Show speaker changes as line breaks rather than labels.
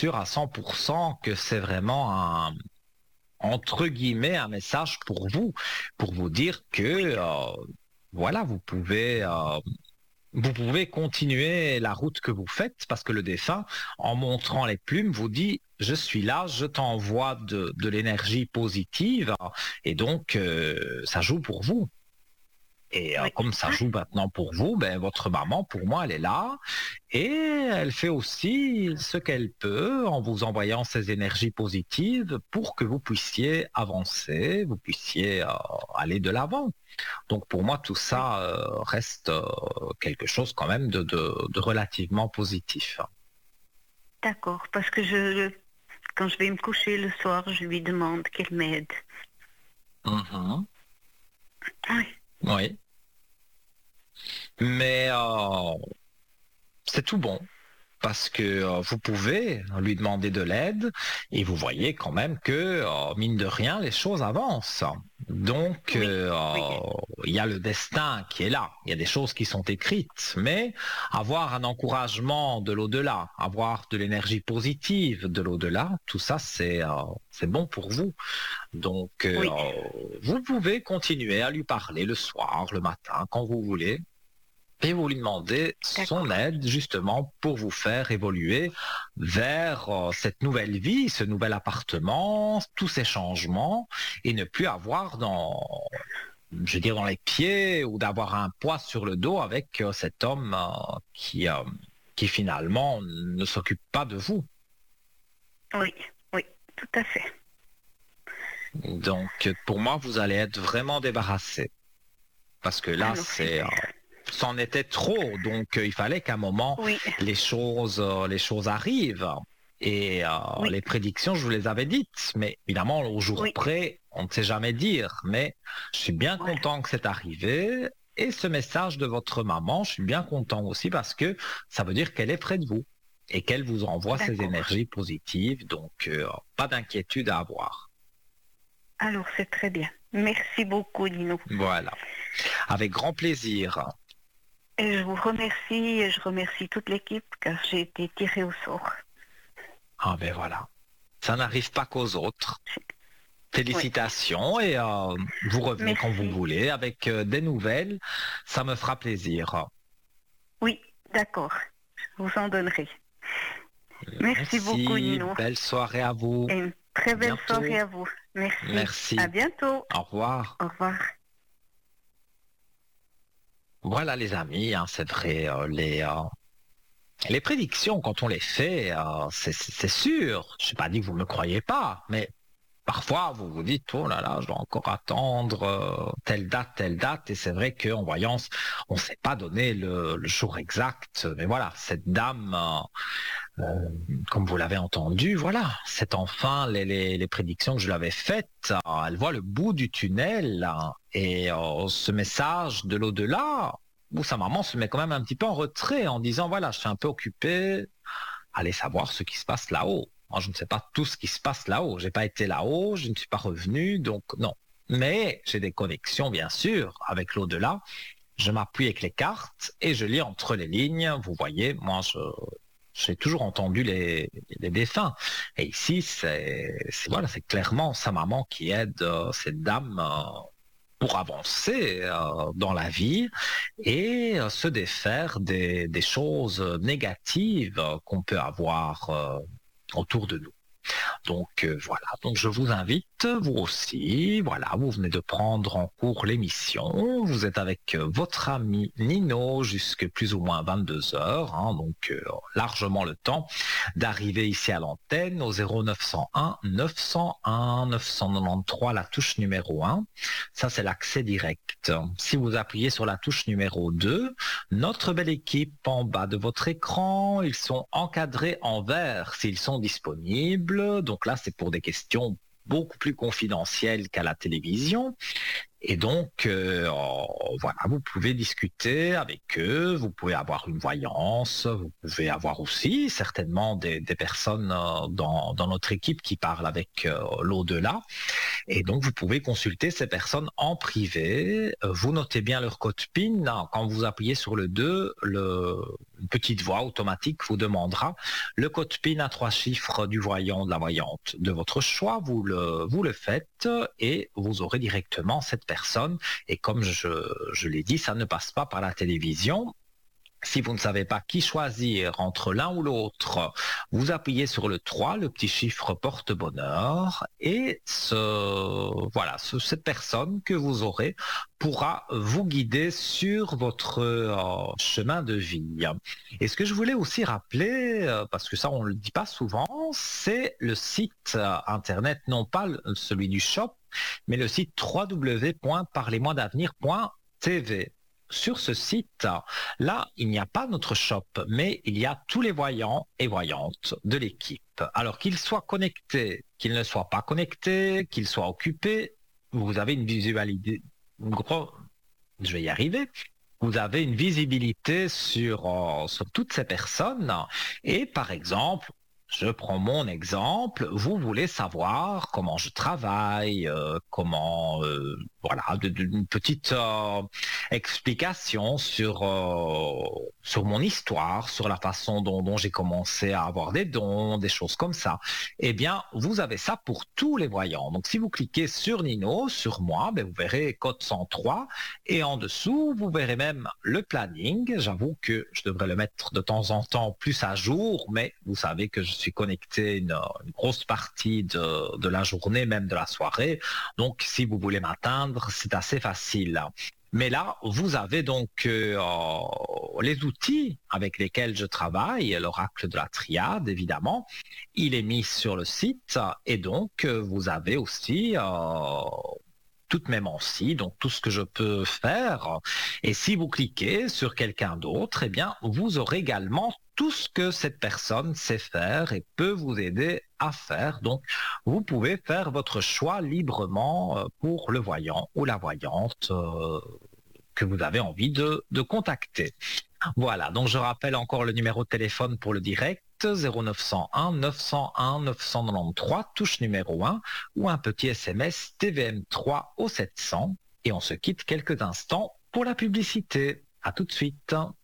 sûr à 100% que c'est vraiment entre guillemets, un message pour vous dire que, voilà, vous pouvez continuer la route que vous faites parce que le défunt, en montrant les plumes, vous dit, je suis là, je t'envoie de l'énergie positive et donc ça joue pour vous. Et
Oui.
comme ça joue maintenant pour vous, ben, votre maman, pour moi, elle est là et elle fait aussi ce qu'elle peut en vous envoyant ces énergies positives pour que vous puissiez avancer, vous puissiez aller de l'avant. Donc pour moi, tout
Oui.
ça reste quelque chose quand même de relativement positif.
D'accord. Parce que quand je vais me coucher le soir, je lui demande qu'elle m'aide.
Mhm.
Oui.
Oui, mais c'est tout bon. Parce que vous pouvez lui demander de l'aide et vous voyez quand même que, mine de rien, les choses avancent. Donc,
Oui. Oui.
il y a le destin qui est là, il y a des choses qui sont écrites, mais avoir un encouragement de l'au-delà, avoir de l'énergie positive de l'au-delà, tout ça, c'est bon pour vous. Donc,
Oui.
vous pouvez continuer à lui parler le soir, le matin, quand vous voulez et vous lui demandez son
D'accord.
aide justement pour vous faire évoluer vers cette nouvelle vie, ce nouvel appartement, tous ces changements et ne plus avoir je veux dire, dans les pieds ou d'avoir un poids sur le dos avec cet homme qui finalement ne s'occupe pas de vous.
Oui. Oui. Tout à fait.
Donc pour moi, vous allez être vraiment débarrassé parce que là,
Alors, super.
c'en était trop. Donc, il fallait qu'à un moment,
Oui.
les choses arrivent. Et
Oui.
les prédictions, je vous les avais dites. Mais évidemment, au jour
Oui.
près, on ne sait jamais dire. Mais je suis bien
Voilà.
content que c'est arrivé. Et ce message de votre maman, je suis bien content aussi parce que ça veut dire qu'elle est près de vous et qu'elle vous envoie ces
D'accord.
énergies positives. Donc, pas d'inquiétude à avoir.
Alors, c'est très bien. Merci beaucoup, Nino.
Voilà. Avec grand plaisir.
Et je vous remercie et je remercie toute l'équipe car j'ai été tirée au sort.
Ah ben voilà. Ça n'arrive pas qu'aux autres.
Oui.
Félicitations et vous revenez quand vous
Merci.
voulez avec des nouvelles. Ça me fera plaisir.
Oui, d'accord. Je vous en donnerai. Merci beaucoup,
Merci.
Nino.
Belle soirée à vous.
Et une très
À
belle soirée
bientôt.
à vous. Merci. À
Merci.
bientôt.
Au revoir.
Au revoir.
Voilà les amis, hein, c'est vrai, les prédictions quand on les fait, c'est sûr. Je n'ai pas dit que vous ne me croyez pas, mais parfois, vous vous dites, oh là là, je dois encore attendre telle date, et c'est vrai qu'en voyance, on ne sait pas donner le jour exact. Mais voilà, cette dame, comme vous l'avez entendu, voilà, c'est enfin les prédictions que je lui avais faites. Elle voit le bout du tunnel et ce message de l'au-delà, où sa maman se met quand même un petit peu en retrait en disant, voilà, je suis un peu occupée, allez savoir ce qui se passe là-haut. Moi, je ne sais pas tout ce qui se passe là-haut. J'ai pas été là-haut, je ne suis pas revenu, donc non. Mais j'ai des connexions, bien sûr, avec l'au-delà. Je m'appuie avec les cartes et je lis entre les lignes. Vous voyez, moi, j'ai toujours entendu les défunts. Et ici, voilà, c'est clairement sa maman qui aide cette dame pour avancer dans la vie et se défaire des choses négatives qu'on peut avoir autour de nous. Donc voilà, donc je vous invite, vous aussi, voilà, vous venez de prendre en cours l'émission, vous êtes avec votre ami Nino jusque plus ou moins 22 heures, hein, donc largement le temps d'arriver ici à l'antenne au 0901 901 993, la touche numéro 1. Ça, c'est l'accès direct. Si vous appuyez sur la touche numéro 2, notre belle équipe en bas de votre écran, ils sont encadrés en vert s'ils sont disponibles. Donc là, c'est pour des questions beaucoup plus confidentielles qu'à la télévision. Et donc, voilà, vous pouvez discuter avec eux, vous pouvez avoir une voyance, vous pouvez avoir aussi certainement des personnes dans notre équipe qui parlent avec l'au-delà. Et donc, vous pouvez consulter ces personnes en privé. Vous notez bien leur code PIN. Quand vous appuyez sur le 2, une petite voix automatique vous demandera le code PIN à 3 chiffres du voyant, de la voyante de votre choix. Vous le faites et vous aurez directement cette personne. Et comme je l'ai dit, ça ne passe pas par la télévision. Si vous ne savez pas qui choisir entre l'un ou l'autre, vous appuyez sur le 3, le petit chiffre porte-bonheur, et cette personne que vous aurez pourra vous guider sur votre chemin de vie. Et ce que je voulais aussi rappeler, parce que ça on ne le dit pas souvent, c'est le site internet, non pas celui du shop, mais le site www.parlez-moi-d'avenir.tv. Sur ce site, là, il n'y a pas notre shop, mais il y a tous les voyants et voyantes de l'équipe. Alors qu'ils soient connectés, qu'ils ne soient pas connectés, qu'ils soient occupés, vous avez une visualité, je vais y arriver. Vous avez une visibilité sur toutes ces personnes. Et par exemple, je prends mon exemple, vous voulez savoir comment je travaille, une petite explication sur mon histoire, sur la façon dont j'ai commencé à avoir des dons, des choses comme ça. Eh bien, vous avez ça pour tous les voyants. Donc, si vous cliquez sur Nino, sur moi, vous verrez code 103 et en dessous, vous verrez même le planning. J'avoue que je devrais le mettre de temps en temps plus à jour, mais vous savez que je suis connecté une grosse partie de la journée, même de la soirée. Donc, si vous voulez m'atteindre, c'est assez facile. Mais là, vous avez donc les outils avec lesquels je travaille, l'oracle de la triade, évidemment. Il est mis sur le site et donc vous avez aussi toutes mes mentions, donc tout ce que je peux faire. Et si vous cliquez sur quelqu'un d'autre, eh bien, vous aurez également tout ce que cette personne sait faire et peut vous aider à faire. Donc, vous pouvez faire votre choix librement pour le voyant ou la voyante que vous avez envie de contacter. Voilà, donc je rappelle encore le numéro de téléphone pour le direct, 0901 901 993, touche numéro 1, ou un petit SMS TVM3 au 700. Et on se quitte quelques instants pour la publicité. À tout de suite.